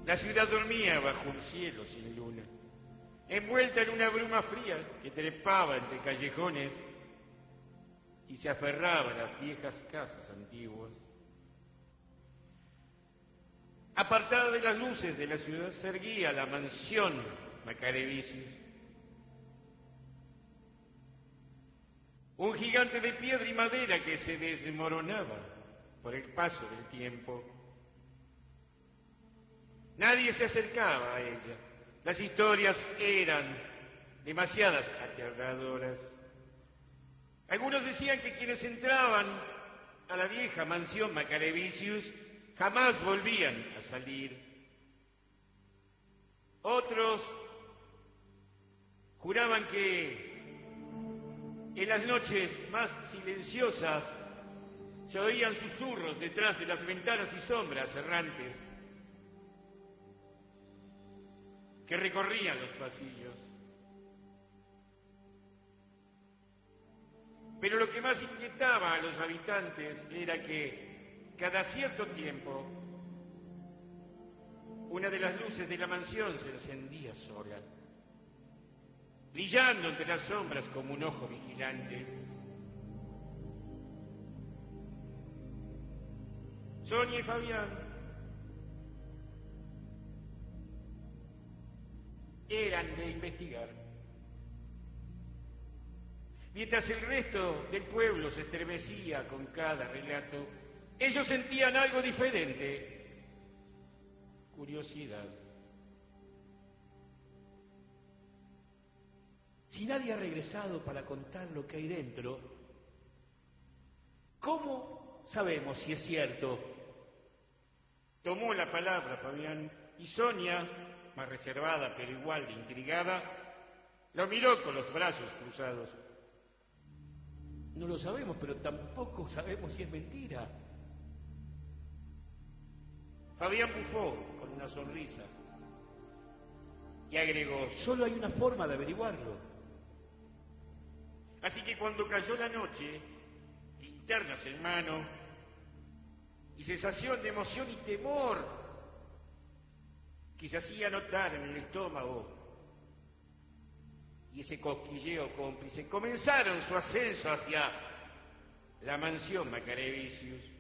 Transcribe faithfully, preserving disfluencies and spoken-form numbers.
La ciudad dormía bajo un cielo sin luna, envuelta en una bruma fría que trepaba entre callejones y se aferraba a las viejas casas antiguas. Apartada de las luces de la ciudad se erguía la mansión Macarevicius, un gigante de piedra y madera que se desmoronaba por el paso del tiempo. Nadie se acercaba a ella. Las historias eran demasiadas aterradoras. Algunos decían que quienes entraban a la vieja mansión Macarevicius jamás volvían a salir. Otros juraban que en las noches más silenciosas se oían susurros detrás de las ventanas y sombras errantes que recorrían los pasillos. Pero lo que más inquietaba a los habitantes era que cada cierto tiempo una de las luces de la mansión se encendía sola, brillando entre las sombras como un ojo vigilante. Sonia y Fabián eran de investigar. Mientras el resto del pueblo se estremecía con cada relato, ellos sentían algo diferente: curiosidad. Si nadie ha regresado para contar lo que hay dentro, ¿cómo sabemos si es cierto? Tomó la palabra Fabián y Sonia, más reservada pero igual de intrigada, lo miró con los brazos cruzados. No lo sabemos, pero tampoco sabemos si es mentira. Fabián bufó con una sonrisa y agregó: solo hay una forma de averiguarlo. Así que cuando cayó la noche, linternas en mano y sensación de emoción y temor que se hacía notar en el estómago y ese cosquilleo cómplice, comenzaron su ascenso hacia la mansión Macarevicius.